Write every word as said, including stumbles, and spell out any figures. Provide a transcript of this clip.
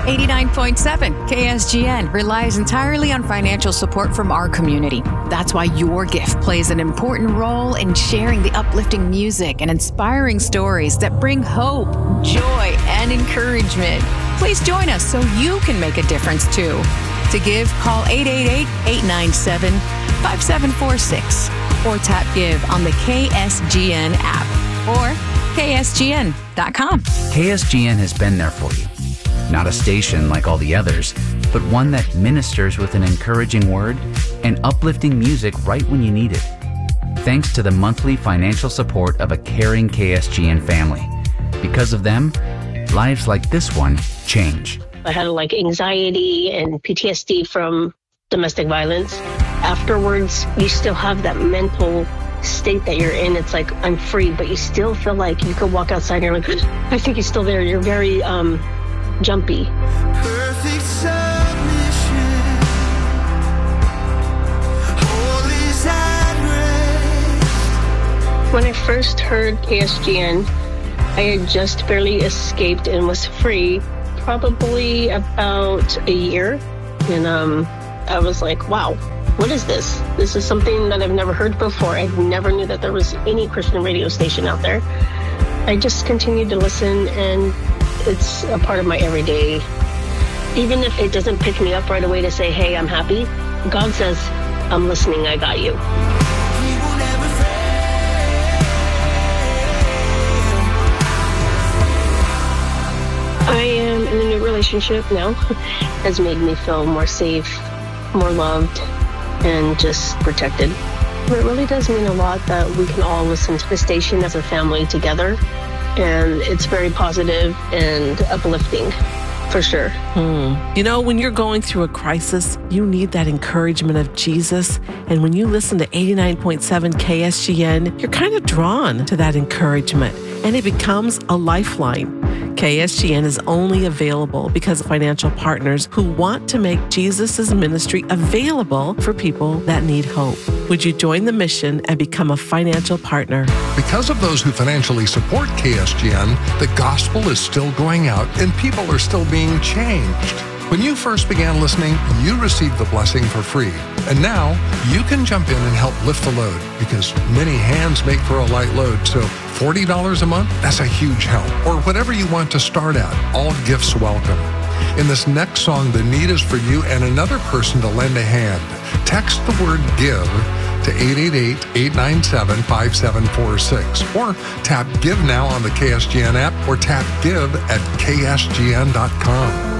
eighty-nine point seven K S G N relies entirely on financial support from our community. That's why your gift plays an important role in sharing the uplifting music and inspiring stories that bring hope, joy, and encouragement. Please join us so you can make a difference too. To give, call eight eight eight, eight nine seven, five seven four six or tap Give on the K S G N app or K S G N dot com. K S G N has been there for you. Not a station like all the others, but one that ministers with an encouraging word and uplifting music right when you need it. Thanks to the monthly financial support of a caring K S G N family. Because of them, lives like this one change. I had like anxiety and P T S D from domestic violence. Afterwards, you still have that mental state that you're in. It's like, I'm free, but you still feel like you could walk outside and you're like, I think he's still there. You're very um, jumpy. Perfect submission. All is at rest. When I first heard K S G N, I had just barely escaped and was free, probably about a year. And um, I was like, wow, what is this? This is something that I've never heard before. I never knew that there was any Christian radio station out there. I just continued to listen, and it's a part of my everyday. Even if it doesn't pick me up right away to say, hey, I'm happy, God says, I'm listening, I got you. I am in a new relationship now. Has made me feel more safe, more loved, and just protected. It really does mean a lot that we can all listen to the station as a family together, and it's very positive and uplifting, for sure. Hmm. You know, when you're going through a crisis, you need that encouragement of Jesus. And when you listen to eighty-nine point seven K S G N, you're kind of drawn to that encouragement, and it becomes a lifeline. K S G N is only available because of financial partners who want to make Jesus' ministry available for people that need hope. Would you join the mission and become a financial partner? Because of those who financially support K S G N, the gospel is still going out and people are still being changed. When you first began listening, you received the blessing for free. And now you can jump in and help lift the load, because many hands make for a light load. So forty dollars a month, that's a huge help. Or whatever you want to start at, all gifts welcome. In this next song, the need is for you and another person to lend a hand. Text the word GIVE to eight eight eight, eight nine seven, five seven four six. Or tap Give now on the K S G N app, or tap Give at K S G N dot com.